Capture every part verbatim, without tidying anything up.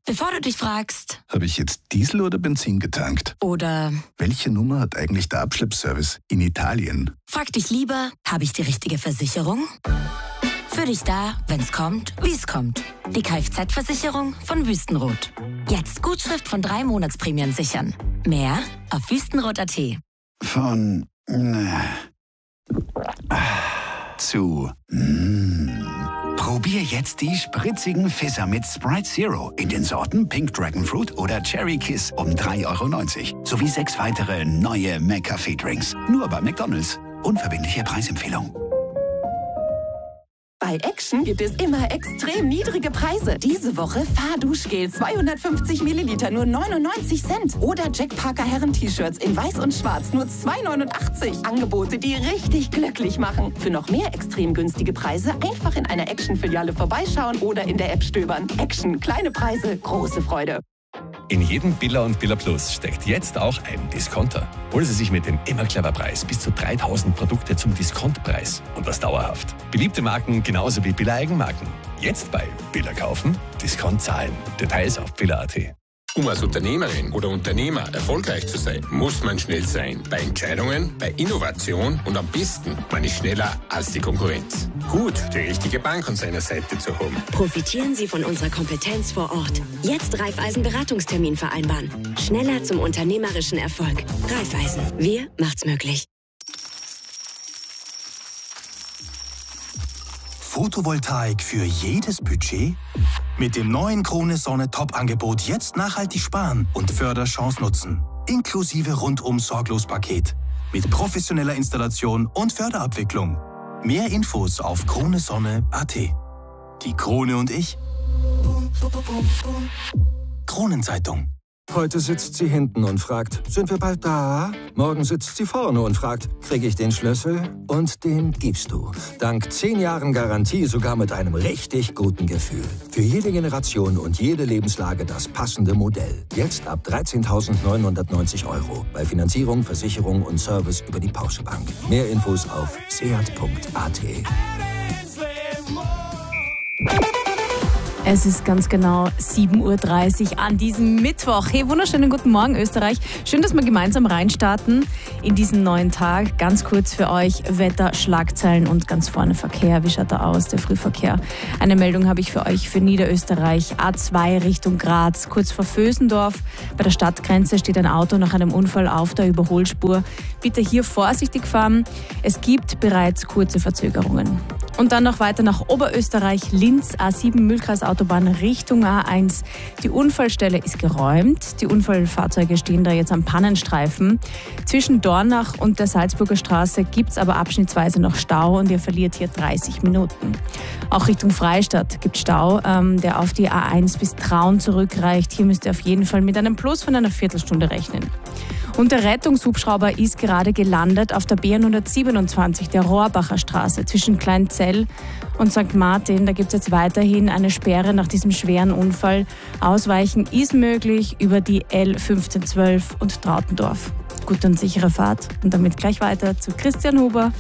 Bevor du dich fragst, habe ich jetzt Diesel oder Benzin getankt? Oder Welche Nummer hat eigentlich der Abschleppservice in Italien? frag dich lieber, habe ich die richtige Versicherung? Für dich da, wenn's kommt, wie's kommt. Die Kfz-Versicherung von Wüstenrot. Jetzt Gutschrift von drei Monatsprämien sichern. Mehr auf wüstenrot punkt at. Von äh, zu mm. Probier jetzt die spritzigen Fizzer mit Sprite Zero in den Sorten Pink Dragon Fruit oder Cherry Kiss um drei Euro neunzig. Sowie sechs weitere neue McCafé-Drinks. Nur bei McDonald's. Unverbindliche Preisempfehlung. Bei Action gibt es immer extrem niedrige Preise. Diese Woche Fahrduschgel zweihundertfünfzig Milliliter nur neunundneunzig Cent. Oder Jack Parker Herren-T-Shirts in weiß und schwarz nur zwei neunundachtzig. Angebote, die richtig glücklich machen. Für noch mehr extrem günstige Preise einfach in einer Action-Filiale vorbeischauen oder in der App stöbern. Action, kleine Preise, große Freude. In jedem Billa und Billa Plus steckt jetzt auch ein Discounter. Holen Sie sich mit dem Immer Clever Preis bis zu dreitausend Produkte zum Diskontpreis und das dauerhaft. Beliebte Marken genauso wie Billa Eigenmarken. Jetzt bei Billa kaufen, Discount zahlen. Details auf billa punkt at. Um als Unternehmerin oder Unternehmer erfolgreich zu sein, muss man schnell sein. Bei Entscheidungen, bei Innovation und am besten, man ist schneller als die Konkurrenz. Gut, die richtige Bank an seiner Seite zu haben. Profitieren Sie von unserer Kompetenz vor Ort. Jetzt Raiffeisen Beratungstermin vereinbaren. Schneller zum unternehmerischen Erfolg. Raiffeisen. Wir macht's möglich. Photovoltaik für jedes Budget? Mit dem neuen Krone Sonne Top-Angebot jetzt nachhaltig sparen und Förderchance nutzen. Inklusive Rundum-Sorglos-Paket. Mit professioneller Installation und Förderabwicklung. Mehr Infos auf krone sonne punkt at. Die Krone und ich. Kronenzeitung. Heute sitzt sie hinten und fragt, sind wir bald da? Morgen sitzt sie vorne und fragt, kriege ich den Schlüssel? Und den gibst du. Dank zehn Jahren Garantie sogar mit einem richtig guten Gefühl. Für jede Generation und jede Lebenslage das passende Modell. Jetzt ab dreizehntausendneunhundertneunzig Euro. Bei Finanzierung, Versicherung und Service über die Porsche Bank. Mehr Infos auf seat punkt at. Es ist ganz genau sieben Uhr dreißig an diesem Mittwoch. Hey, wunderschönen guten Morgen Österreich. Schön, dass wir gemeinsam reinstarten in diesen neuen Tag. Ganz kurz für euch Wetter, Schlagzeilen und ganz vorne Verkehr. Wie schaut da aus, der Frühverkehr? Eine Meldung habe ich für euch für Niederösterreich. A zwei Richtung Graz, kurz vor Vösendorf. Bei der Stadtgrenze steht ein Auto nach einem Unfall auf der Überholspur. Bitte hier vorsichtig fahren. Es gibt bereits kurze Verzögerungen. Und dann noch weiter nach Oberösterreich, Linz, A sieben Mühlkreisautobahn Richtung A eins. Die Unfallstelle ist geräumt. Die Unfallfahrzeuge stehen da jetzt am Pannenstreifen. Zwischen Dornach und der Salzburger Straße gibt es aber abschnittsweise noch Stau und ihr verliert hier dreißig Minuten. Auch Richtung Freistadt gibt es Stau, ähm, der auf die A eins bis Traun zurückreicht. Hier müsst ihr auf jeden Fall mit einem Plus von einer Viertelstunde rechnen. Und der Rettungshubschrauber ist gerade gelandet auf der B hundertsiebenundzwanzig, der Rohrbacher Straße, zwischen Kleinzell und Sankt Martin. Da gibt es jetzt weiterhin eine Sperre nach diesem schweren Unfall. Ausweichen ist möglich über die L fünfzehn zwölf und Trautendorf. Gute und sichere Fahrt. Und damit gleich weiter zu Christian Huber.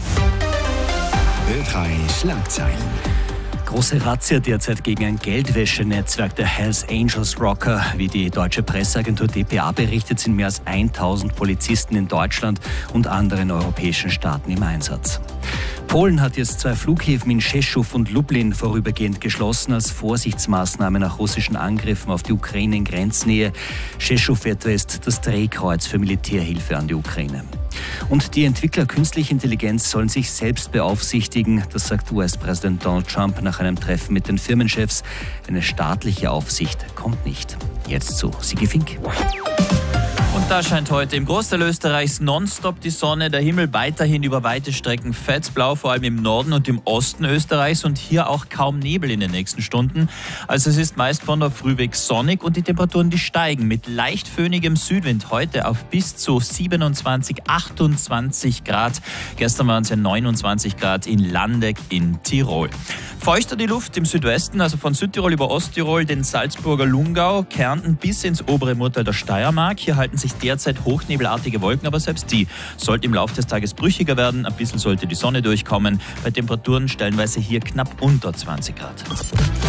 Ö drei Schlagzeilen. Große Razzia derzeit gegen ein Geldwäschenetzwerk der Hells Angels Rocker. Wie die deutsche Presseagentur D P A berichtet, sind mehr als tausend Polizisten in Deutschland und anderen europäischen Staaten im Einsatz. Polen hat jetzt zwei Flughäfen in Rzeszów und Lublin vorübergehend geschlossen als Vorsichtsmaßnahme nach russischen Angriffen auf die Ukraine in Grenznähe. Rzeszów etwa ist das Drehkreuz für Militärhilfe an die Ukraine. Und die Entwickler künstlicher Intelligenz sollen sich selbst beaufsichtigen, das sagt U S-Präsident Donald Trump nach einem Treffen mit den Firmenchefs. Eine staatliche Aufsicht kommt nicht. Jetzt zu Sigi Fink. Und da scheint heute im Großteil Österreichs nonstop die Sonne, der Himmel weiterhin über weite Strecken fettblau, vor allem im Norden und im Osten Österreichs und hier auch kaum Nebel in den nächsten Stunden. Also es ist meist von der Früh weg sonnig und die Temperaturen, die steigen mit leicht föhnigem Südwind heute auf bis zu siebenundzwanzig, achtundzwanzig Grad. Gestern waren es ja neunundzwanzig Grad in Landeck in Tirol. Feuchter die Luft im Südwesten, also von Südtirol über Osttirol, den Salzburger Lungau, Kärnten bis ins obere Murtal der Steiermark. Hier halten sich derzeit hochnebelartige Wolken, aber selbst die sollten im Laufe des Tages brüchiger werden. Ein bisschen sollte die Sonne durchkommen. Bei Temperaturen stellenweise hier knapp unter zwanzig Grad.